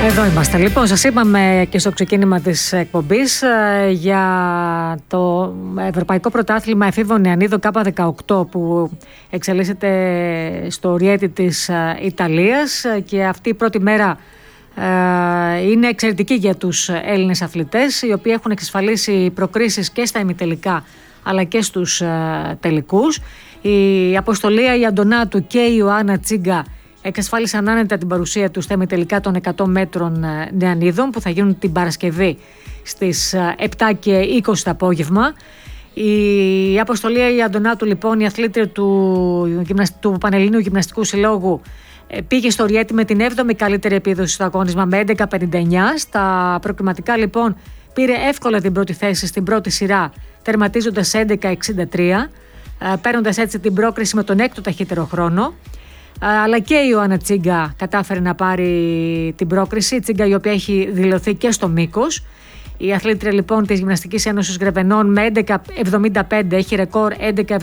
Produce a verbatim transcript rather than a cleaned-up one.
Εδώ είμαστε. Λοιπόν, σας είπαμε και στο ξεκίνημα της εκπομπής για το Ευρωπαϊκό Πρωτάθλημα Εφήβων Νεανίδων Κάπα δεκαοκτώ που εξελίσσεται στο Ριέτι της Ιταλίας, και αυτή η πρώτη μέρα είναι εξαιρετική για τους Έλληνες αθλητές, οι οποίοι έχουν εξασφαλίσει προκρίσεις και στα ημιτελικά αλλά και στους τελικούς. Η Αποστολία η Αντωνάτου και η Ιωάννα Τσίγκα εξασφάλισαν άνετα την παρουσία τους στα ημιτελικά των εκατό μέτρων νεανίδων που θα γίνουν την Παρασκευή στις επτά και είκοσι το απόγευμα. Η Αποστολία η Αντωνάτου, λοιπόν, η αθλήτρια του, του Πανελληνίου Γυμναστικού Συλλόγου, πήγε στο Ριέτι με την έβδομη καλύτερη επίδοση στο αγώνισμα με έντεκα πενήντα εννιά. Στα προκριματικά, λοιπόν, πήρε εύκολα την πρώτη θέση στην πρώτη σειρά, τερματίζοντας έντεκα εξήντα τρία, παίρνοντας έτσι την πρόκριση με τον έκτο ταχύτερο χρόνο. Αλλά και η Ιωάννα Τσίγκα κατάφερε να πάρει την πρόκριση, η Τσίγκα η οποία έχει δηλωθεί και στο μήκος. Η αθλήτρια, λοιπόν, της Γυμναστικής Ένωσης Γρεβενών με έντεκα εβδομήντα πέντε έχει ρεκόρ έντεκα